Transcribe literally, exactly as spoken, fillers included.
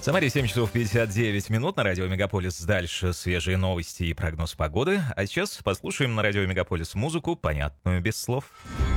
Самаре семь часов пятьдесят девять минут на радио Мегаполис. Дальше свежие новости и прогноз погоды. А сейчас послушаем на радио Мегаполис музыку, понятную без слов.